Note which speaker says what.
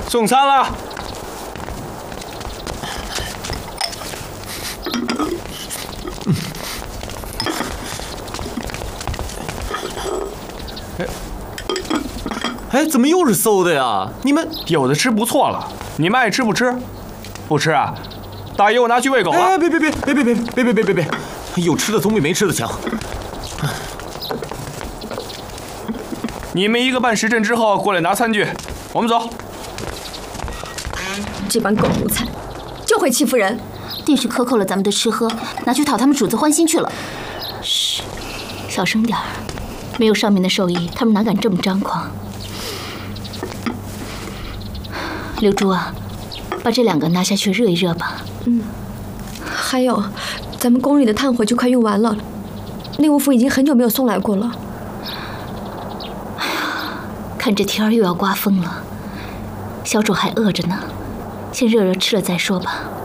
Speaker 1: 送餐了。
Speaker 2: 哎，怎么又是馊的呀？你们
Speaker 1: 有的吃不错了，你们爱吃不吃？不吃啊？大爷，我拿去喂狗了。
Speaker 2: 哎，别！有吃的总比没吃的强。
Speaker 1: 你们一个半时辰之后过来拿餐具，我们走。
Speaker 3: 这帮狗奴才就会欺负人，
Speaker 4: 定是克扣了咱们的吃喝，拿去讨他们主子欢心去了。嘘，小声点儿，没有上面的授意，他们哪敢这么张狂？刘珠啊，把这2个拿下去热一热吧。
Speaker 3: 还有，咱们宫里的炭火就快用完了，内务府已经很久没有送来过了。
Speaker 4: 看这天儿又要刮风了，小主还饿着呢，先热热吃了再说吧。